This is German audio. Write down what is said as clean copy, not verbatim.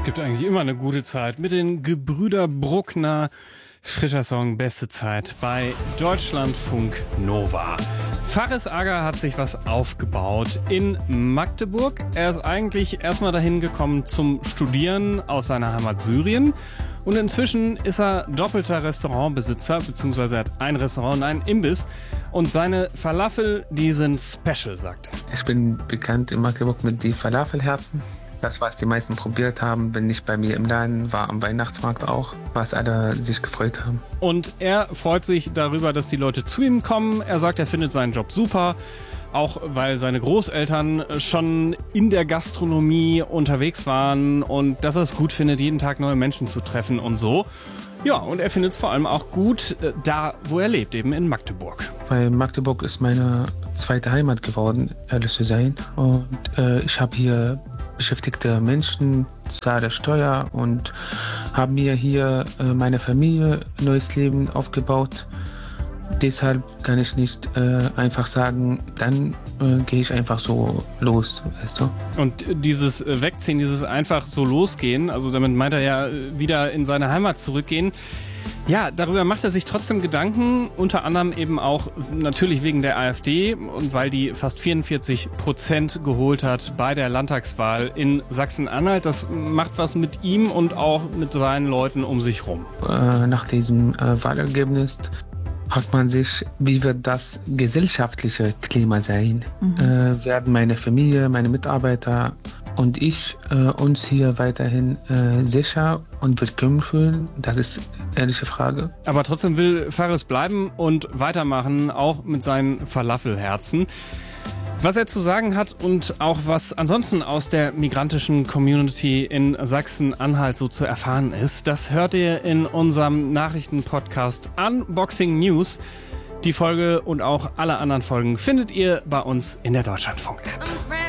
Gibt eigentlich immer eine gute Zeit mit den Gebrüder Bruckner. Frischer Song, beste Zeit bei Deutschlandfunk Nova. Faris Aga hat sich was aufgebaut in Magdeburg. Er ist eigentlich erstmal dahin gekommen zum Studieren aus seiner Heimat Syrien. Und inzwischen ist er doppelter Restaurantbesitzer, beziehungsweise er hat ein Restaurant und einen Imbiss. Und seine Falafel, die sind special, sagt er. Ich bin bekannt in Magdeburg mit den Falafelherzen. Das, was die meisten probiert haben, wenn nicht bei mir im Laden, war am Weihnachtsmarkt auch, was alle sich gefreut haben. Und er freut sich darüber, dass die Leute zu ihm kommen. Er sagt, er findet seinen Job super, auch weil seine Großeltern schon in der Gastronomie unterwegs waren und dass er es gut findet, jeden Tag neue Menschen zu treffen und so. Ja, und er findet es vor allem auch gut, da wo er lebt, eben in Magdeburg. Weil Magdeburg ist meine zweite Heimat geworden, ehrlich zu sein. Und ich habe hier beschäftigte Menschen, zahle Steuer und habe mir hier meine Familie, neues Leben aufgebaut. Deshalb kann ich nicht einfach sagen, dann gehe ich einfach so los, weißt du. Und dieses Wegziehen, dieses einfach so losgehen, also damit meint er ja wieder in seine Heimat zurückgehen. Ja, darüber macht er sich trotzdem Gedanken, unter anderem eben auch natürlich wegen der AfD und weil die fast 44% geholt hat bei der Landtagswahl in Sachsen-Anhalt. Das macht was mit ihm und auch mit seinen Leuten um sich rum. Nach diesem Wahlergebnis fragt man sich, wie wird das gesellschaftliche Klima sein? Werden meine Familie, meine Mitarbeiter und ich uns hier weiterhin sicher und willkommen fühlen? Das ist eine ehrliche Frage. Aber trotzdem will Faris bleiben und weitermachen, auch mit seinen Falafelherzen. Was er zu sagen hat und auch was ansonsten aus der migrantischen Community in Sachsen-Anhalt so zu erfahren ist, das hört ihr in unserem Nachrichtenpodcast Unboxing News. Die Folge und auch alle anderen Folgen findet ihr bei uns in der Deutschlandfunk-App.